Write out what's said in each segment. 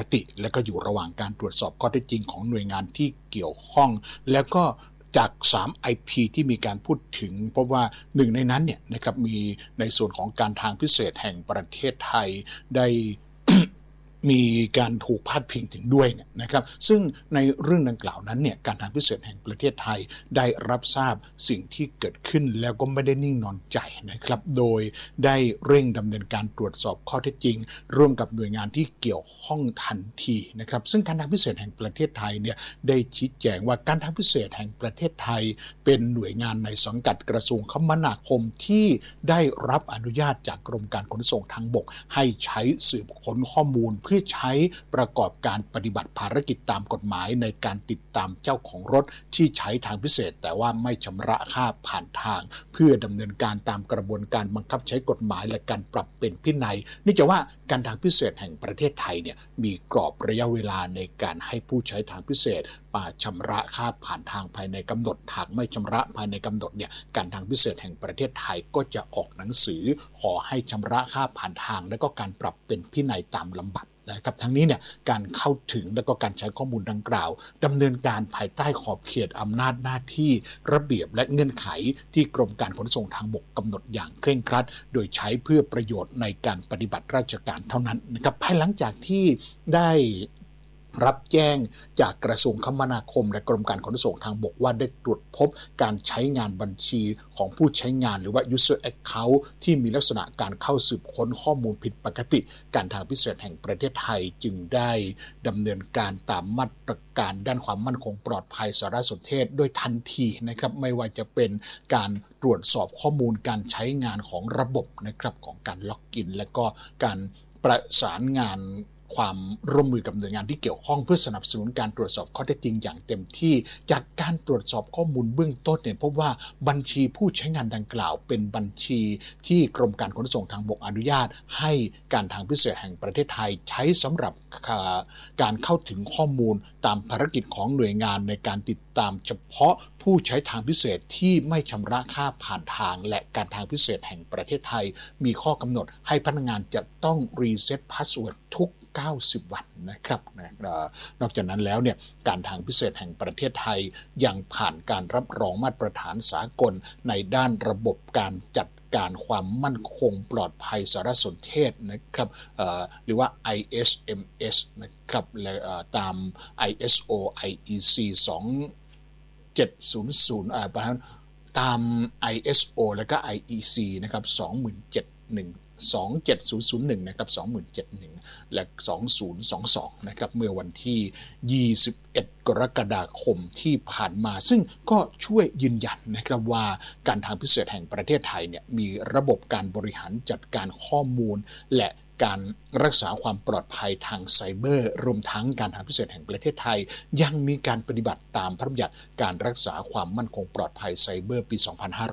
ติและก็อยู่ระหว่างการตรวจสอบข้อเท็จจริงของหน่วยงานที่เกี่ยวข้องแล้วก็จาก3 IP ที่มีการพูดถึงเพราะว่าหนึ่งในนั้นเนี่ยนะครับมีในส่วนของการทางพิเศษแห่งประเทศไทยได้ มีการถูกพาดพิงถึงด้วยนะครับซึ่งในเรื่องดังกล่าวนั้นเนี่ยการทางพิเศษแห่งประเทศไทยได้รับทราบสิ่งที่เกิดขึ้นแล้วก็ไม่ได้นิ่งนอนใจนะครับโดยได้เร่งดำเนินการตรวจสอบข้อเท็จจริงร่วมกับหน่วยงานที่เกี่ยวข้องทันทีนะครับซึ่งการทางพิเศษแห่งประเทศไทยเนี่ยได้ชี้แจงว่าการทางพิเศษแห่งประเทศไทยเป็นหน่วยงานในสังกัดกระทรวงคมนาคมที่ได้รับอนุญาตจากกรมการขนส่งทางบกให้ใช้สืบค้นข้อมูลเพื่อใช้ประกอบการปฏิบัติภารกิจตามกฎหมายในการติดตามเจ้าของรถที่ใช้ทางพิเศษแต่ว่าไม่ชำระค่าผ่านทางเพื่อดำเนินการตามกระบวนการบังคับใช้กฎหมายและการปรับเป็นพินัยนี่จะว่าการทางพิเศษแห่งประเทศไทยเนี่ยมีกรอบระยะเวลาในการให้ผู้ใช้ทางพิเศษมาชำระค่าผ่านทางภายในกำหนดหากไม่ชำระภายในกำหนดเนี่ยการทางพิเศษแห่งประเทศไทยก็จะออกหนังสือขอให้ชำระค่าผ่านทางและก็การปรับเป็นพินัยตามลำดับนะครับทั้งนี้เนี่ยการเข้าถึงและก็การใช้ข้อมูลดังกล่าวดำเนินการภายใต้ขอบเขตอำนาจหน้าที่ระเบียบและเงื่อนไขที่กรมการขนส่งทางบกกำหนดอย่างเคร่งครัดโดยใช้เพื่อประโยชน์ในการปฏิบัติราชการเท่านั้นนะครับภายหลังจากที่ได้รับแจ้งจากกระทรวงคมนาคมและกรมการขนส่งทางบกว่าได้ตรวจพบการใช้งานบัญชีของผู้ใช้งานหรือว่า user account ที่มีลักษณะการเข้าสืบค้นข้อมูลผิดปกติการทางพิเศษแห่งประเทศไทยจึงได้ดำเนินการตามมาตรการด้านความมั่นคงปลอดภัยสารสนเทศโดยทันทีนะครับไม่ว่าจะเป็นการตรวจสอบข้อมูลการใช้งานของระบบนะครับของการล็อกอินและก็การประสานงานความร่วมมือกับหน่วยงานที่เกี่ยวข้องเพื่อสนับสนุนการตรวจสอบข้อเท็จจริงอย่างเต็มที่จากการตรวจสอบข้อมูลเบื้องต้นเนี่ยพบว่าบัญชีผู้ใช้งานดังกล่าวเป็นบัญชีที่กรมการขนส่งทางบกอนุญาตให้การทางพิเศษแห่งประเทศไทยใช้สำหรับการเข้าถึงข้อมูลตามภารกิจของหน่วยงานในการติดตามเฉพาะผู้ใช้ทางพิเศษที่ไม่ชำระค่าผ่านทางและการทางพิเศษแห่งประเทศไทยมีข้อกำหนดให้พนักงานจะต้องรีเซ็ตพาสเวิร์ดทุก90 วันนะครับนอกจากนั้นแล้วเนี่ยการทางพิเศษแห่งประเทศไทยยังผ่านการรับรองมาตรฐานสากลในด้านระบบการจัดการความมั่นคงปลอดภัยสารสนเทศนะครับหรือว่า ISMS นะครับและตาม ISO IEC 2700ตาม ISO และก็ IEC นะครับ2701นะครับ2071และ2022นะครับเมื่อวันที่21กรกฎาคมที่ผ่านมาซึ่งก็ช่วยยืนยันนะครับว่าการทางพิเศษแห่งประเทศไทยเนี่ยมีระบบการบริหารจัดการข้อมูลและการรักษาความปลอดภัยทางไซเบอร์รวมทั้งการทางพิเศษแห่งประเทศไทยยังมีการปฏิบัติตามพระราชบัญญัติการรักษาความมั่นคงปลอดภัยไซเบอร์ปี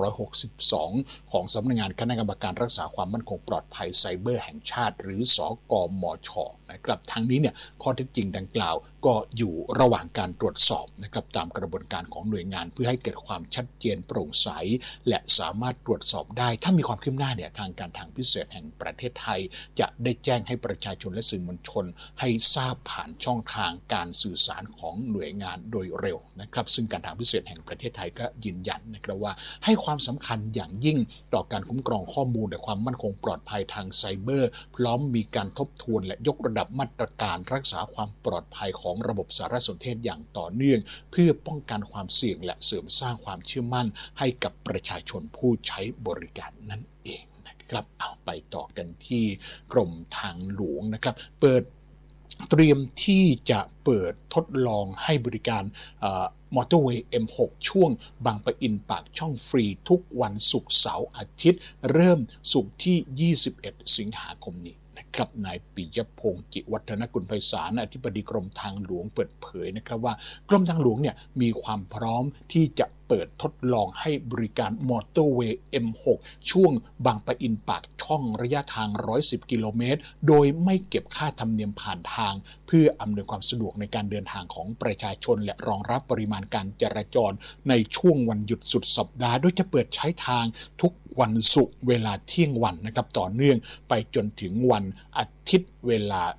2562ของสำนักงานคณะกรรมการรักษาความมั่นคงปลอดภัยไซเบอร์แห่งชาติหรือสกมช.นะครับทั้งนี้เนี่ยข้อเท็จจริงดังกล่าวก็อยู่ระหว่างการตรวจสอบนะครับตามกระบวนการของหน่วยงานเพื่อให้เกิดความชัดเจนโปร่งใสและสามารถตรวจสอบได้ถ้ามีความคืบหน้าเนี่ยทางการทางพิเศษแห่งประเทศไทยจะได้แจ้งให้ประชาชนและสื่อมวลชนให้ทราบผ่านช่องทางการสื่อสารของหน่วยงานโดยเร็วนะครับซึ่งการทางพิเศษแห่งประเทศไทยก็ยืนยันนะครับว่าให้ความสำคัญอย่างยิ่งต่อการคุ้มครองข้อมูลและความมั่นคงปลอดภัยทางไซเบอร์พร้อมมีการทบทวนและยกระดับมาตรการรักษาความปลอดภัยของระบบสารสนเทศอย่างต่อเนื่องเพื่อป้องกันความเสี่ยงและเสริมสร้างความเชื่อมั่นให้กับประชาชนผู้ใช้บริการนั่นเองนะครับเอาไปต่อกันที่กรมทางหลวงนะครับเตรียมที่จะเปิดทดลองให้บริการมอเตอร์เวย์ M6 ช่วงบางปะอินปากช่องฟรีทุกวันศุกร์เสาร์อาทิตย์เริ่มศุกร์ที่21สิงหาคมนี้นะครับนายปิยพงษ์จิวัฒนกุลไพศาลอธิบดีกรมทางหลวงเปิดเผยนะครับว่ากรมทางหลวงเนี่ยมีความพร้อมที่จะเปิดทดลองให้บริการมอเตอร์เวย์ M6 ช่วงบางปะอินปากช่องระยะทาง110กิโลเมตรโดยไม่เก็บค่าธรรมเนียมผ่านทางเพื่ออำนวยความสะดวกในการเดินทางของประชาชนและรองรับปริมาณการจราจรในช่วงวันหยุดสุดสัปดาห์โดยจะเปิดใช้ทางทุกวันศุกร์เวลาเที่ยงวันนะครับต่อเนื่องไปจนถึงวันอาทิตย์เวลา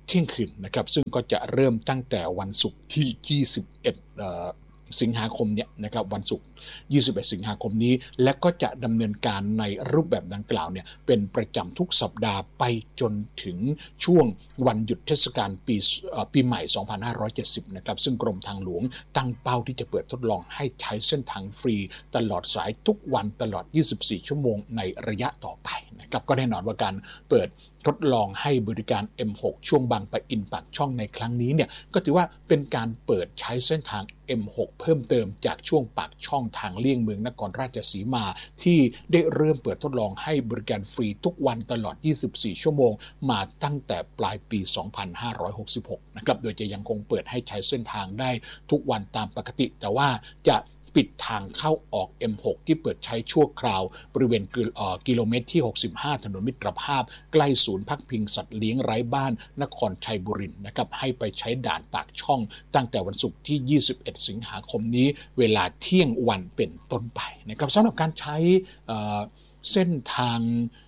เที่ยงคืนนะครับซึ่งก็จะเริ่มตั้งแต่วันศุกร์ที่ 21 สิงหาคมเนี่ยนะครับวันศุกร์21 สิงหาคมนี้และก็จะดำเนินการในรูปแบบดังกล่าวเนี่ยเป็นประจำทุกสัปดาห์ไปจนถึงช่วงวันหยุดเทศกาลปีใหม่ 2570 นะครับซึ่งกรมทางหลวงตั้งเป้าที่จะเปิดทดลองให้ใช้เส้นทางฟรีตลอดสายทุกวันตลอด 24 ชั่วโมงในระยะต่อไปนะครับก็แน่นอนว่าการเปิดทดลองให้บริการ M6 ช่วงบางปะอินปากช่องในครั้งนี้เนี่ยก็ถือว่าเป็นการเปิดใช้เส้นทาง M6 เพิ่มเติมจากช่วงปากช่องทางเลี่ยงเมืองนครราชสีมาที่ได้เริ่มเปิดทดลองให้บริการฟรีทุกวันตลอด 24 ชั่วโมงมาตั้งแต่ปลายปี 2566 นะครับโดยจะยังคงเปิดให้ใช้เส้นทางได้ทุกวันตามปกติแต่ว่าจะปิดทางเข้าออก M6 ที่เปิดใช้ชั่วคราวบริเวณกิโลเมตรที่ 65 ถนนมิตรภาพใกล้ศูนย์พักพิงสัตว์เลี้ยงไร้บ้านนครชัยบุรีนะครับให้ไปใช้ด่านปากช่องตั้งแต่วันศุกร์ที่ 21 สิงหาคมนี้เวลาเที่ยงวันเป็นต้นไปนะครับสำหรับการใช้เส้นทาง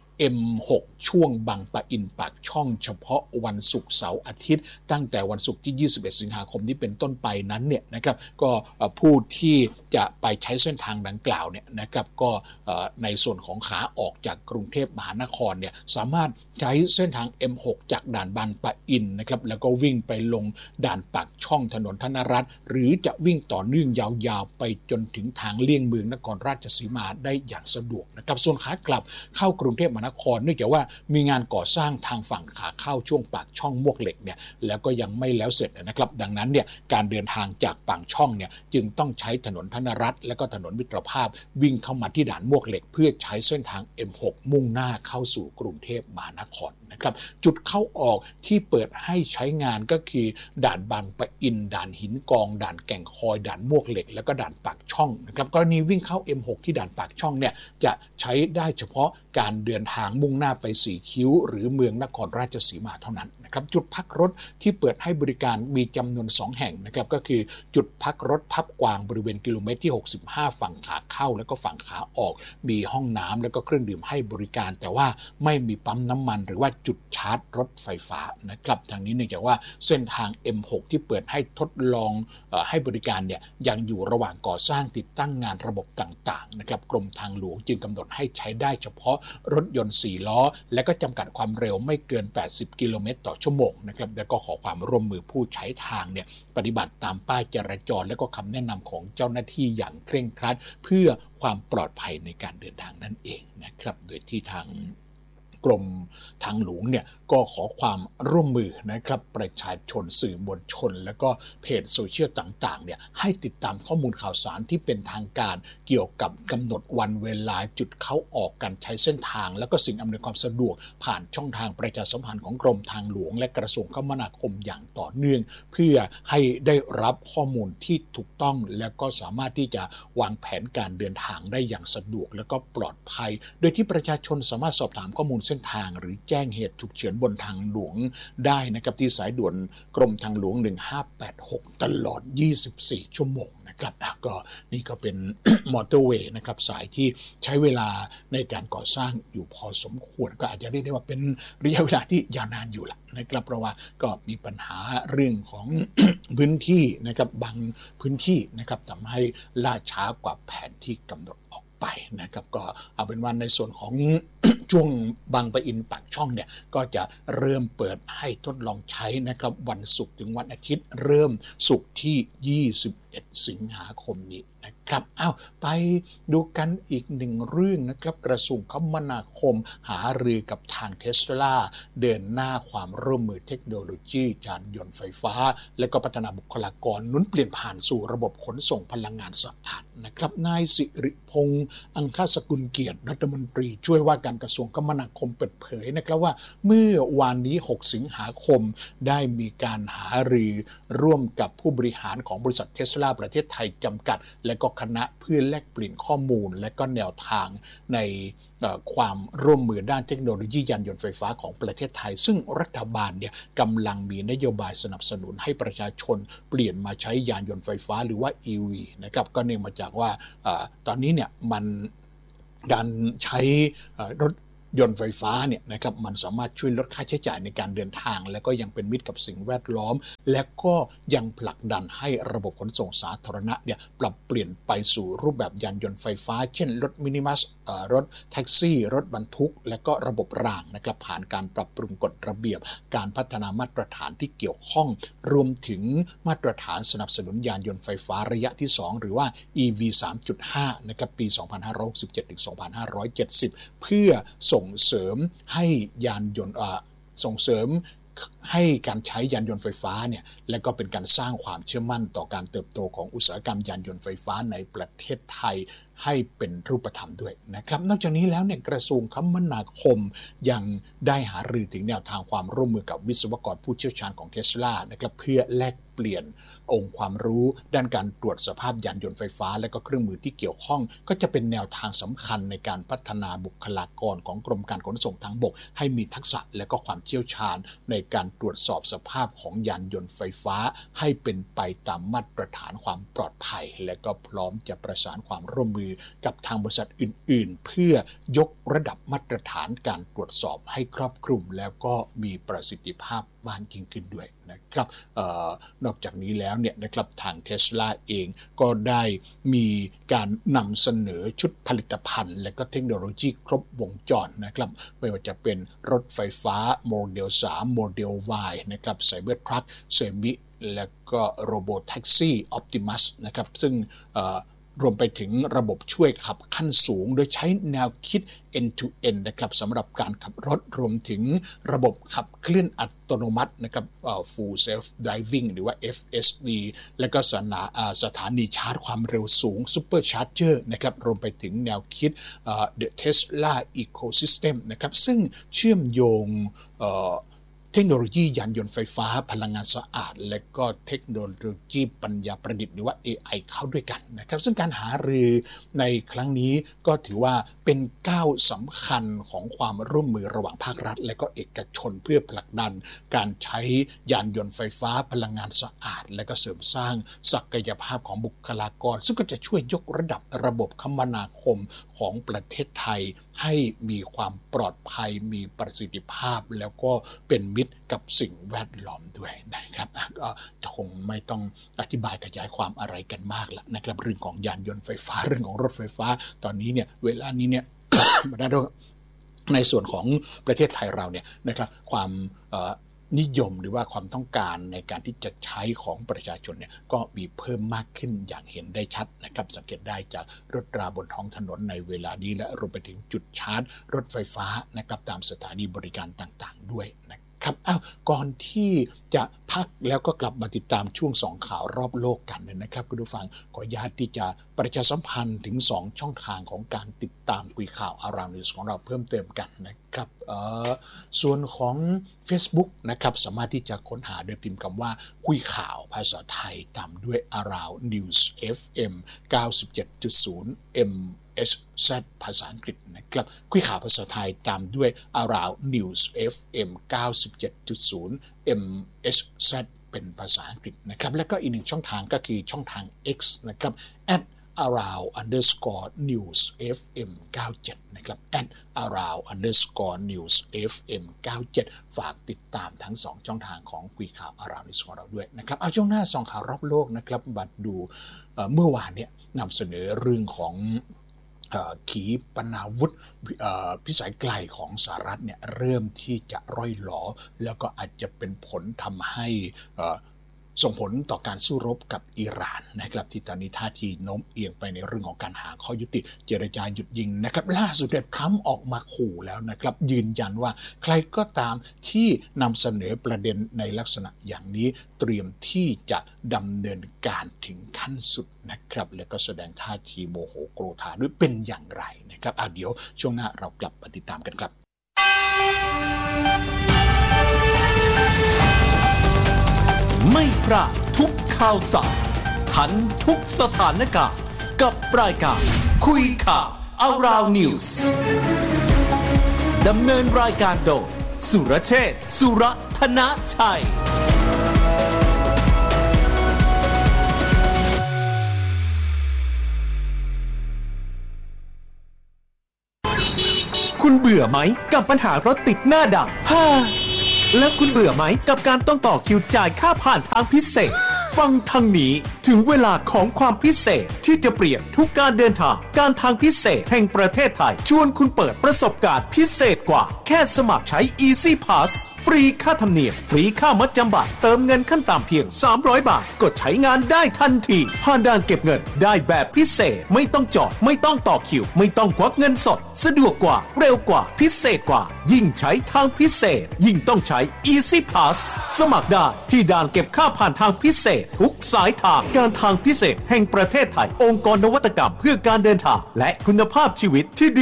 M6 ช่วงบางปะอินปากช่องเฉพาะวันศุกร์เสาร์อาทิตย์ตั้งแต่วันศุกร์ที่ 21 สิงหาคมนี้เป็นต้นไปนั้นเนี่ยนะครับก็ผู้ที่จะไปใช้เส้นทางดังกล่าวเนี่ยนะครับก็ในส่วนของขาออกจากกรุงเทพมหานครเนี่ยสามารถใช้เส้นทาง M6 จากด่านบางปะอินนะครับแล้วก็วิ่งไปลงด่านปากช่องถนนธนรัตน์หรือจะวิ่งต่อเนื่องยาวๆไปจนถึงทางเลี่ยงเมืองนครราชสีมาได้อย่างสะดวกนะครับส่วนขากลับเข้ากรุงเทพมหานครเนื่องจากว่ามีงานก่อสร้างทางฝั่งขาเข้าช่วงปากช่องมวกเหล็กเนี่ยแล้วก็ยังไม่แล้วเสร็จนะครับดังนั้นเนี่ยการเดินทางจากปากช่องเนี่ยจึงต้องใช้ถนนธนรัตน์และก็ถนนมิตรภาพวิ่งเข้ามาที่ด่านมวกเหล็กเพื่อใช้เส้นทาง M6 มุ่งหน้าเข้าสู่กรุงเทพมหานครนะครับจุดเข้าออกที่เปิดให้ใช้งานก็คือด่านบางปะอินด่านหินกองด่านแก่งคอยด่านมวกเหล็กแล้วก็ด่านปากช่องนะครับกรณีวิ่งเข้า M6 ที่ด่านปากช่องเนี่ยจะใช้ได้เฉพาะการเดินทางมุ่งหน้าไปสีคิ้วหรือเมืองนครราชสีมาเท่านั้นนะครับจุดพักรถที่เปิดให้บริการมีจำนวน2แห่งนะครับก็คือจุดพักรถทับกวางบริเวณกิโลเมตรที่65ฝั่งขาเข้าแล้วก็ฝั่งขาออกมีห้องน้ำแล้วก็เครื่องดื่มให้บริการแต่ว่าไม่มีปั๊มน้ำมันหรือว่าจุดชาร์จรถไฟฟ้านะครับทางนี้เนื่องจากว่าเส้นทาง M6 ที่เปิดให้ทดลองให้บริการเนี่ยยังอยู่ระหว่างก่อสร้างติดตั้งงานระบบต่างๆนะครับกรมทางหลวงจึงกำหนดให้ใช้ได้เฉพาะรถยนต์4ล้อและก็จำกัดความเร็วไม่เกิน80กิโลเมตรต่อชั่วโมงนะครับแล้วก็ขอความร่วมมือผู้ใช้ทางเนี่ยปฏิบัติตามป้ายจราจรและก็คำแนะนำของเจ้าหน้าที่อย่างเคร่งครัดเพื่อความปลอดภัยในการเดินทางนั่นเองนะครับโดยที่ทางกรมทางหลวงเนี่ยก็ขอความร่วมมือนะครับประชาชนสื่อมวลชนและก็เพจโซเชียลต่างๆเนี่ยให้ติดตามข้อมูลข่าวสารที่เป็นทางการเกี่ยวกับกำหนดวันเวลาจุดเข้าออกการใช้เส้นทางและก็สิ่งอำนวยความสะดวกผ่านช่องทางประชาสัมพันธ์ของกรมทางหลวงและกระทรวงคมนาคมอย่างต่อเนื่องเพื่อให้ได้รับข้อมูลที่ถูกต้องและก็สามารถที่จะวางแผนการเดินทางได้อย่างสะดวกและก็ปลอดภัยโดยที่ประชาชนสามารถสอบถามข้อมูลเส้นทางหรือแจ้งเหตุฉุกเฉินบนทางหลวงได้นะครับที่สายด่วนกรมทางหลวง1586ตลอด24ชั่วโมงนะครับก็นี่ก็เป็น มอเตอร์เวย์นะครับสายที่ใช้เวลาในการก่อสร้างอยู่พอสมควรก็อาจจะเรียกได้ว่าเป็นระยะเวลาที่ยาวนานอยู่ละนะครับเพราะว่าก็มีปัญหาเรื่องของ พื้นที่นะครับบางพื้นที่นะครับทำให้ล่าช้ากว่าแผนที่กำหนดออกไปนะครับก็เอาเป็นว่าในส่วนของ ช่วงบางปะอินปากช่องเนี่ยก็จะเริ่มเปิดให้ทดลองใช้นะครับวันศุกร์ถึงวันอาทิตย์เริ่มศุกร์ที่21สิงหาคมนี้นะครับไปดูกันอีกหนึ่งเรื่องนะครับกระทรวงคมนาคมหารือกับทาง Tesla เดินหน้าความร่วมมือเทคโนโลยียานยนต์ไฟฟ้าและก็พัฒนาบุคลากรหนุนเปลี่ยนผ่านสู่ระบบขนส่งพลังงานสะอาดนะครับนายสิริพงษ์อังคสกุลเกียรติรัฐมนตรีช่วยว่าการกระทรวงคมนาคมเปิดเผยนะครับว่าเมื่อวานนี้6สิงหาคมได้มีการหารือร่วมกับผู้บริหารของบริษัท Tesla ประเทศไทยจำกัดและก็คณะเพื่อแลกเปลี่ยนข้อมูลและก็แนวทางในความร่วมมือด้านเทคโนโลยียานยนต์ไฟฟ้าของประเทศไทยซึ่งรัฐบาลเนี่ยกำลังมีนโยบายสนับสนุนให้ประชาชนเปลี่ยนมาใช้ยานยนต์ไฟฟ้าหรือว่า EV นะครับก็เนื่องมาจากว่าตอนนี้เนี่ยมันการใช้รถยนต์ไฟฟ้าเนี่ยนะครับมันสามารถช่วยลดค่าใช้จ่ายในการเดินทางและก็ยังเป็นมิตรกับสิ่งแวดล้อมและก็ยังผลักดันให้ระบบขนส่งสาธารณะเนี่ยปรับเปลี่ยนไปสู่รูปแบบยานยนต์ไฟฟ้าเช่นรถมินิบัสรถแท็กซี่รถบรรทุกและก็ระบบรางนะครับผ่านการปรับปรุงกฎระเบียบการพัฒนามาตรฐานที่เกี่ยวข้องรวมถึงมาตรฐานสนับสนุนยานยนต์ไฟฟ้าระยะที่2หรือว่า EV 3.5 นะครับปี 2567 ถึง 2570 เพื่อส่งเสริมให้ยานยนต์ส่งเสริมให้การใช้ยานยนต์ไฟฟ้าเนี่ยและก็เป็นการสร้างความเชื่อมั่นต่อการเติบโตของอุตสาหกรรมยานยนต์ไฟฟ้าในประเทศไทยให้เป็นรูปธรรมด้วยนะครับนอกจากนี้แล้วเนี่ยกระทรวงคมนาคมยังได้หารือถึงแนวทางความร่วมมือกับวิศวกรผู้เชี่ยวชาญของ Tesla นะครับเพื่อแลกเปลี่ยนองค์ความรู้ด้านการตรวจสภาพยานยนต์ไฟฟ้าและก็เครื่องมือที่เกี่ยวข้องก็จะเป็นแนวทางสำคัญในการพัฒนาบุคลากรของกรมการขนส่งทางบกให้มีทักษะและก็ความเชี่ยวชาญในการตรวจสอบสภาพของยานยนต์ไฟฟ้าให้เป็นไปตามมาตรฐานความปลอดภัยและก็พร้อมจะประสานความร่วมมือกับทางบริษัทอื่นๆเพื่อยกระดับมาตรฐานการตรวจสอบให้ครอบคลุมแล้วก็มีประสิทธิภาพมากยิ่งขึ้นด้วยนะครับนอกจากนี้แล้วเนี่ยนะครับทาง Tesla เองก็ได้มีการนำเสนอชุดผลิตภัณฑ์และก็เทคโนโลยีครบวงจรนะครับไม่ว่าจะเป็นรถไฟฟ้าโมเดล 3 โมเดล Y นะครับ Cybertruck Semi และก็โรโบแท็กซี่ Optimus นะครับซึ่งรวมไปถึงระบบช่วยขับขั้นสูงโดยใช้แนวคิด end to end นะครับสำหรับการขับรถรวมถึงระบบขับเคลื่อนอัตโนมัตินะครับfull self driving หรือว่า FSD และก็สถานีชาร์จความเร็วสูง super charger นะครับรวมไปถึงแนวคิดthe Tesla ecosystem นะครับซึ่งเชื่อมโยงเทคโนโลยียานยนต์ไฟฟ้าพลังงานสะอาดและก็เทคโนโลยีปัญญาประดิษฐ์หรือว่า AI เข้าด้วยกันนะครับซึ่งการหารือในครั้งนี้ก็ถือว่าเป็นก้าวสำคัญของความร่วมมือระหว่างภาครัฐและก็เอกชนเพื่อผลักดันการใช้ยานยนต์ไฟฟ้าพลังงานสะอาดและก็เสริมสร้างศักยภาพของบุคลากรซึ่งก็จะช่วยยกระดับระบบคมนาคมของประเทศไทยให้มีความปลอดภัยมีประสิทธิภาพแล้วก็เป็นมิตรกับสิ่งแวดล้อมด้วยนะครับก็คงไม่ต้องอธิบายขยายความอะไรกันมากแล้วนะครับเรื่องของยานยนต์ไฟฟ้าเรื่องของรถไฟฟ้าตอนนี้เนี่ยเวลานี้เนี่ย ในส่วนของประเทศไทยเราเนี่ยนะครับความนิยมหรือว่าความต้องการในการที่จะใช้ของประชาชนเนี่ยก็มีเพิ่มมากขึ้นอย่างเห็นได้ชัดนะครับสังเกตได้จากรถราบนท้องถนนในเวลานี้และรวมไปถึงจุดชาร์จรถไฟฟ้านะครับตามสถานีบริการต่างๆด้วยนะครับก่อนที่จะพักแล้วก็กลับมาติดตามช่วง2ข่าวรอบโลกกันนะครับคุณผู้ฟังขออนุญาตที่จะประชาสัมพันธ์ถึง2ช่องทางของการติดตามคุยข่าว Around News ของเราเพิ่มเติมกันนะครับส่วนของ Facebook นะครับสามารถที่จะค้นหาโดยพิมพ์คำว่าคุยข่าวภาษาไทยตามด้วย Around News FM 97.0 MHz ภาษาอังกฤษนะครับคุยข่าวภาษาไทยตามด้วย Around News FM 97.0 MHz เป็นภาษาอังกฤษนะครับและก็อีกหนึ่งช่องทางก็คือช่องทาง X นะครับ @around_news fm 97นะครับ@around_news fm 97ฝากติดตามทั้ง2ช่องทางของคุยข่าว Around News ของเราด้วยนะครับเอาช่วงหน้า2ข่าวรอบโลกนะครับบัดดูเมื่อวานเนี่ยนำเสนอเรื่องของขีปนาวุธพิสัยไกลของสหรัฐเนี่ยเริ่มที่จะร่อยหลอแล้วก็อาจจะเป็นผลทำให้ส่งผลต่อการสู้รบกับอิหร่านนะครับที่ตอนนี้ท่าทีโน้มเอียงไปในเรื่องของการหาข้อยุติเจรจาหยุดยิงนะครับล่าสุดทรัมป์ออกมาขู่แล้วนะครับยืนยันว่าใครก็ตามที่นำเสนอประเด็นในลักษณะอย่างนี้เตรียมที่จะดำเนินการถึงขั้นสุดนะครับแล้วก็แสดงท่าทีโมโหโกรธาด้วยเป็นอย่างไรนะครับเดี๋ยวช่วงหน้าเรากลับมาติดตามกันครับไม่พลาดทุกข่าวสารทันทุกสถานการณ์กับรายการคุยข่าว Around News ดำเนินรายการโดยสุรเชษฐ์ สุรธนชัยคุณเบื่อบื่อไหมกับปัญหารถติดหน้าด่านแล้วคุณเบื่อไหมกับการต้องต่อคิวจ่ายค่าผ่านทางพิเศษฟังทางนี้ถึงเวลาของความพิเศษที่จะเปลี่ยนทุกการเดินทางการทางพิเศษแห่งประเทศไทยชวนคุณเปิดประสบการณ์พิเศษกว่าแค่สมัครใช้ Easy Pass ฟรีค่าธรรมเนียมฟรีค่ามัดจำบัตรเติมเงินขั้นต่ำเพียง300 บาทกดใช้งานได้ทันทีผ่านด่านเก็บเงินได้แบบพิเศษไม่ต้องจอดไม่ต้องต่อคิวไม่ต้องควักเงินสดสะดวกกว่าเร็วกว่าพิเศษกว่ายิ่งใช้ทางพิเศษยิ่งต้องใช้ Easy Pass สมัครได้ที่ด่านเก็บค่าผ่านทางพิเศษทุกสายทางการทางพิเศษแห่งประเทศไทยองค์กรนวัตกรรมเพื่อการเดินทางและคุณภาพชีวิตที่ดี